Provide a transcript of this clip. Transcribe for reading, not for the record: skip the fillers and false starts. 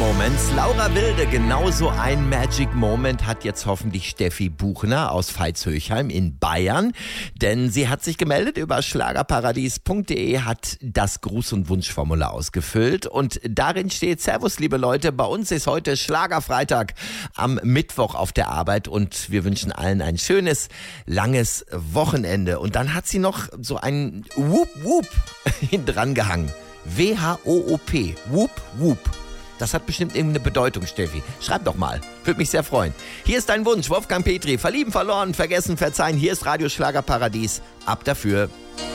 Moments. Laura Wilde, genauso ein Magic Moment hat jetzt hoffentlich Steffi Buchner aus Veitshöchheim in Bayern. Denn sie hat sich gemeldet über schlagerparadies.de, hat das Gruß- und Wunschformular ausgefüllt. Und darin steht: Servus, liebe Leute, bei uns ist heute Schlagerfreitag am Mittwoch auf der Arbeit und wir wünschen allen ein schönes, langes Wochenende. Und dann hat sie noch so ein Whoop Whoop dran gehangen. W-H-O-O-P. Whoop Whoop. Das hat bestimmt irgendeine Bedeutung, Steffi. Schreib doch mal. Würde mich sehr freuen. Hier ist dein Wunsch. Wolfgang Petri. Verlieben, verloren, vergessen, verzeihen. Hier ist Radio Schlagerparadies. Ab dafür.